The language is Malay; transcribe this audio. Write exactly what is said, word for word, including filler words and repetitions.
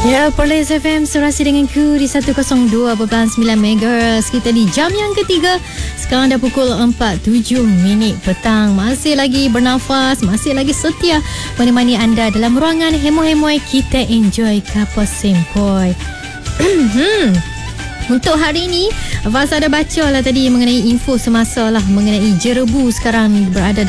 Ya, Perlis F M serasi denganku di seratus dua perpuluhan sembilan megahertz. Kita di jam yang ketiga. Sekarang dah pukul empat tujuh minit petang. Masih lagi bernafas, masih lagi setia menemani anda dalam ruangan hemo-hemoy kita enjoy kapal sempoi. Untuk hari ini, Faz ada baca lah tadi mengenai info semasa lah mengenai jerebu sekarang berada